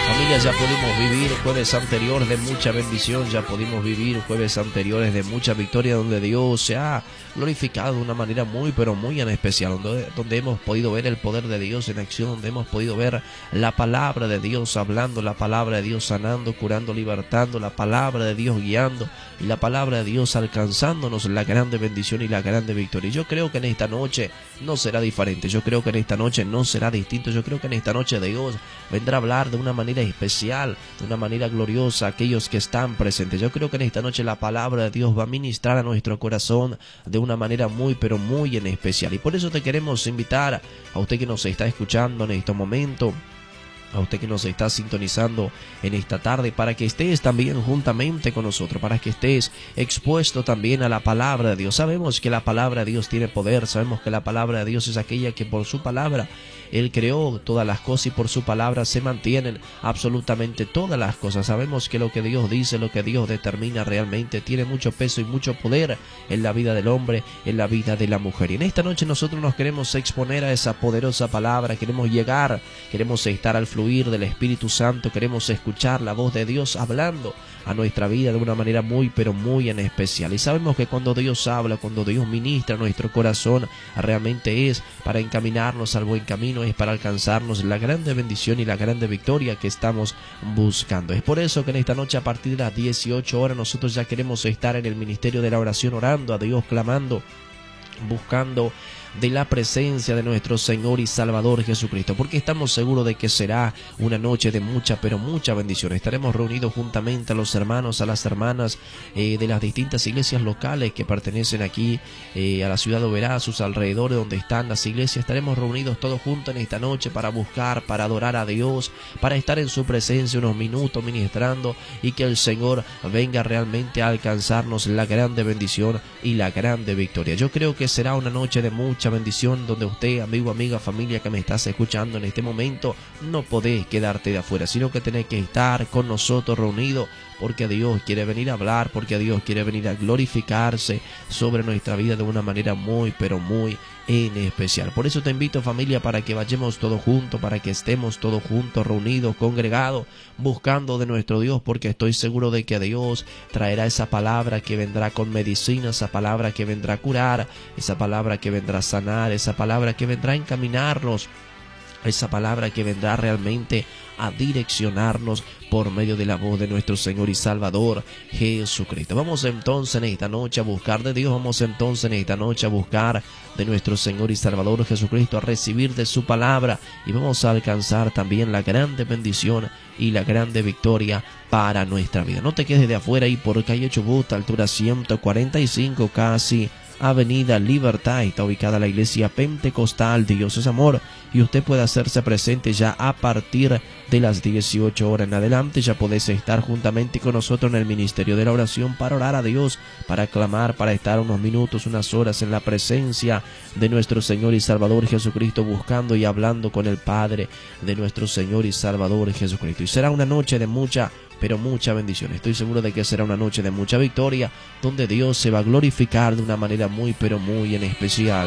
Familia, ya pudimos vivir jueves anteriores de mucha bendición, ya pudimos vivir jueves anteriores de mucha victoria, donde Dios se ha glorificado de una manera muy, pero muy en especial, donde hemos podido ver el poder de Dios en acción, donde hemos podido ver la palabra de Dios hablando, la palabra de Dios sanando, curando, libertando, la palabra de Dios guiando y la palabra de Dios alcanzándonos la grande bendición y la grande victoria. Y yo creo que en esta noche no será diferente, yo creo que en esta noche no será distinto, yo creo que en esta noche Dios vendrá a hablar de una manera especial, de una manera gloriosa a aquellos que están presentes. Yo creo que en esta noche la palabra de Dios va a ministrar a nuestro corazón de una manera muy, pero muy en especial. Y por eso te queremos invitar a usted que nos está escuchando en este momento, a usted que nos está sintonizando en esta tarde, para que estés también juntamente con nosotros, para que estés expuesto también a la palabra de Dios. Sabemos que la palabra de Dios tiene poder, sabemos que la palabra de Dios es aquella que por su palabra Él creó todas las cosas y por su palabra se mantienen absolutamente todas las cosas. Sabemos que lo que Dios dice, lo que Dios determina realmente tiene mucho peso y mucho poder en la vida del hombre, en la vida de la mujer. Y en esta noche nosotros nos queremos exponer a esa poderosa palabra, queremos llegar, queremos estar al fluir del Espíritu Santo, queremos escuchar la voz de Dios hablando a nuestra vida de una manera muy, pero muy en especial. Y sabemos que cuando Dios habla, cuando Dios ministra a nuestro corazón, realmente es para encaminarnos al buen camino, es para alcanzarnos la grande bendición y la grande victoria que estamos buscando. Es por eso que en esta noche, a partir de las 18 horas, nosotros ya queremos estar en el ministerio de la oración, orando a Dios, clamando, buscando de la presencia de nuestro Señor y Salvador Jesucristo, porque estamos seguros de que será una noche de mucha, pero mucha bendición. Estaremos reunidos juntamente a los hermanos, a las hermanas de las distintas iglesias locales que pertenecen aquí a la ciudad de Oberá, a sus alrededores donde están las iglesias. Estaremos reunidos todos juntos en esta noche para buscar, para adorar a Dios, para estar en su presencia unos minutos ministrando y que el Señor venga realmente a alcanzarnos la grande bendición y la grande victoria. Yo creo que será una noche de mucha bendición, donde usted, amigo, amiga, familia que me estás escuchando en este momento, no podés quedarte de afuera, sino que tenés que estar con nosotros reunidos, porque Dios quiere venir a hablar, porque Dios quiere venir a glorificarse sobre nuestra vida de una manera muy, pero muy en especial. Por eso te invito, familia, para que vayamos todos juntos, para que estemos todos juntos, reunidos, congregados, buscando de nuestro Dios, porque estoy seguro de que Dios traerá esa palabra que vendrá con medicina, esa palabra que vendrá a curar, esa palabra que vendrá a sanar, esa palabra que vendrá a encaminarnos, esa palabra que vendrá realmente a direccionarnos por medio de la voz de nuestro Señor y Salvador Jesucristo. Vamos entonces en esta noche a buscar de Dios, vamos entonces en esta noche a buscar de nuestro Señor y Salvador Jesucristo, a recibir de su palabra, y vamos a alcanzar también la grande bendición y la grande victoria para nuestra vida. No te quedes de afuera, y por calle Chubut, altura 145, casi Avenida Libertad, está ubicada la iglesia pentecostal Dios es Amor, y usted puede hacerse presente ya a partir de las 18 horas en adelante. Ya podés estar juntamente con nosotros en el ministerio de la oración para orar a Dios, para clamar, para estar unos minutos, unas horas en la presencia de nuestro Señor y Salvador Jesucristo, buscando y hablando con el Padre de nuestro Señor y Salvador Jesucristo. Y será una noche de mucha, pero mucha bendición. Estoy seguro de que será una noche de mucha victoria, donde Dios se va a glorificar de una manera muy, pero muy en especial.